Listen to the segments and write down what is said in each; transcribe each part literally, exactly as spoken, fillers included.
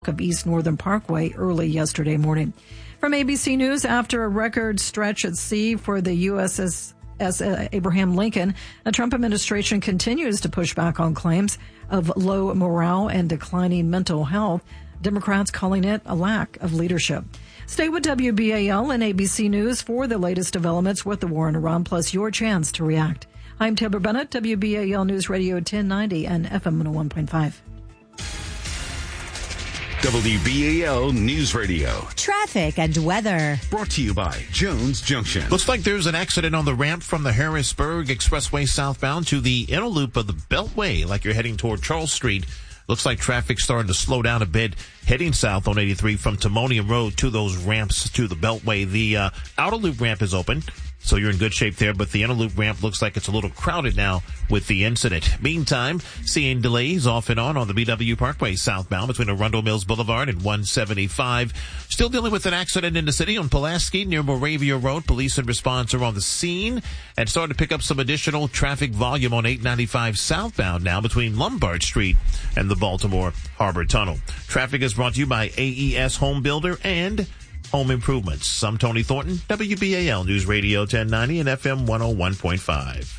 of East Northern Parkway early yesterday morning. From A B C News, after a record stretch at sea for the U S S Abraham Lincoln, the Trump administration continues to push back on claims of low morale and declining mental health, Democrats calling it a lack of leadership. Stay with W B A L and A B C News for the latest developments with the war in Iran, plus your chance to react. I'm Taylor Bennett, W B A L News Radio ten ninety and F M one oh one point five. W B A L News Radio. Traffic and weather. Brought to you by Jones Junction. Looks like there's an accident on the ramp from the Harrisburg Expressway southbound to the inner loop of the Beltway, like you're heading toward Charles Street. Looks like traffic's starting to slow down a bit heading south on eighty-three from Timonium Road to those ramps to the Beltway. The uh, outer loop ramp is open, so you're in good shape there, but the inner loop ramp looks like it's a little crowded now with the incident. Meantime, seeing delays off and on on the B W Parkway southbound between Arundel Mills Boulevard and one seventy-five. Still dealing with an accident in the city on Pulaski near Moravia Road. Police and response are on the scene and starting to pick up some additional traffic volume on eight ninety-five southbound now between Lombard Street and the Baltimore Harbor Tunnel. Traffic is brought to you by A E S Home Builder and Home Improvements. I'm Tony Thornton, W B A L News Radio ten ninety and F M one oh one point five.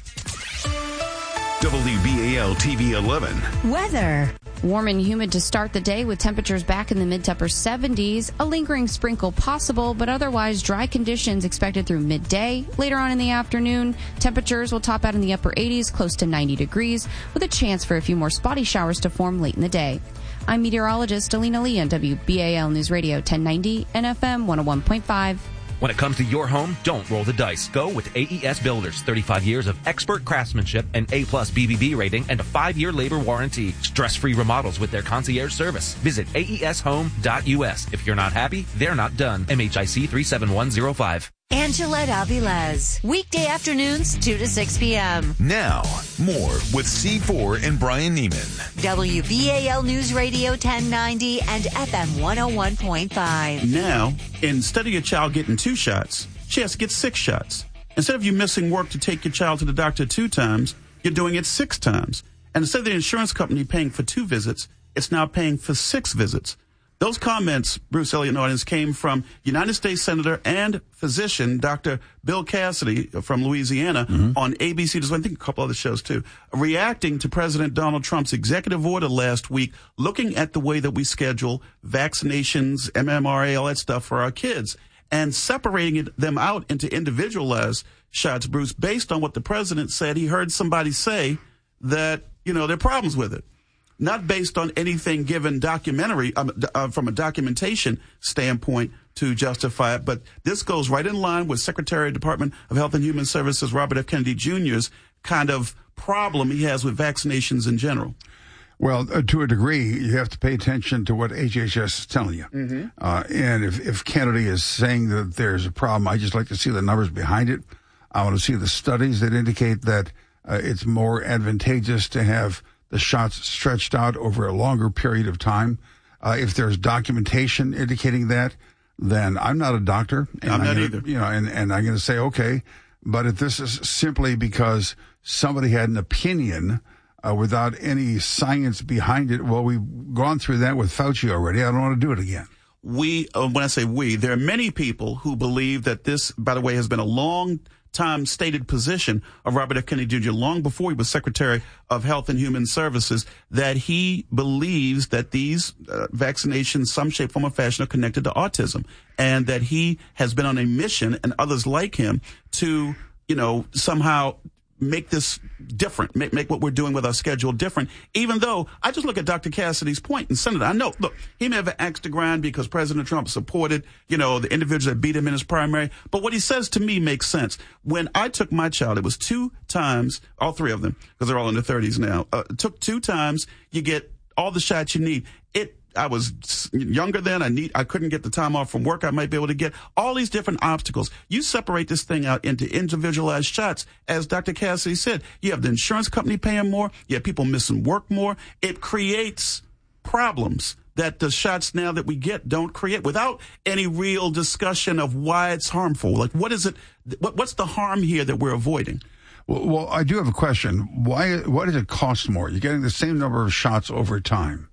W B A L T V eleven. Weather. Warm and humid to start the day with temperatures back in the mid to upper seventies. A lingering sprinkle possible, but otherwise dry conditions expected through midday. Later on in the afternoon, temperatures will top out in the upper eighties, close to ninety degrees, with a chance for a few more spotty showers to form late in the day. I'm meteorologist Alina Lee on W B A L News Radio ten ninety and F M one oh one point five. When it comes to your home, don't roll the dice. Go with A E S Builders. thirty-five years of expert craftsmanship, an A-plus B B B rating, and a five-year labor warranty. Stress-free remodels with their concierge service. Visit A E S home dot U S. If you're not happy, they're not done. M H I C three seven one zero five. Angelette Avilés. Weekday afternoons, two to six p.m. Now, more with C four and Brian Neiman. W B A L News Radio ten ninety and F M one oh one point five. Now, instead of your child getting two shots, she has to get six shots. Instead of you missing work to take your child to the doctor two times, you're doing it six times. And instead of the insurance company paying for two visits, it's now paying for six visits. Those comments, Bruce Elliott and audience, came from United States Senator and physician Doctor Bill Cassidy from Louisiana mm-hmm. on A B C, I think a couple other shows too, reacting to President Donald Trump's executive order last week, looking at the way that we schedule vaccinations, M M R A, all that stuff for our kids, and separating it, them out into individualized shots, Bruce, based on what the president said. He heard somebody say that, you know, there are problems with it. Not based on anything given documentary um, uh, from a documentation standpoint to justify it, but this goes right in line with Secretary of Department of Health and Human Services Robert F. Kennedy Junior's kind of problem he has with vaccinations in general. Well, uh, to a degree, you have to pay attention to what H H S is telling you. Mm-hmm. Uh, and if, if Kennedy is saying that there's a problem, I just like to see the numbers behind it. I want to see the studies that indicate that uh, it's more advantageous to have the shots stretched out over a longer period of time. Uh, if there's documentation indicating that, then I'm not a doctor. And I'm, I'm not gonna, either. You know, and, and I'm going to say, okay, but if this is simply because somebody had an opinion uh, without any science behind it, well, we've gone through that with Fauci already. I don't want to do it again. We, uh, when I say we, there are many people who believe that this, by the way, has been a long time stated position of Robert F. Kennedy Junior long before he was Secretary of Health and Human Services, that he believes that these uh, vaccinations, some shape, form, or fashion, are connected to autism, and that he has been on a mission, and others like him, to, you know, somehow make this different, make, make what we're doing with our schedule different, even though I just look at Doctor Cassidy's point in Senator. I know, look, he may have an axe to grind because President Trump supported, you know, the individuals that beat him in his primary, but what he says to me makes sense. When I took my child, it was two times, all three of them, because they're all in their thirties now, uh, took two times, you get all the shots you need. It I was younger then. I need. I couldn't get the time off from work I might be able to get. All these different obstacles. You separate this thing out into individualized shots. As Doctor Cassidy said, you have the insurance company paying more. You have people missing work more. It creates problems that the shots now that we get don't create without any real discussion of why it's harmful. Like, what is it? What, what's the harm here that we're avoiding? Well, well, I do have a question. Why? Why does it cost more? You're getting the same number of shots over time.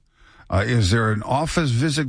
Uh, is there an office visit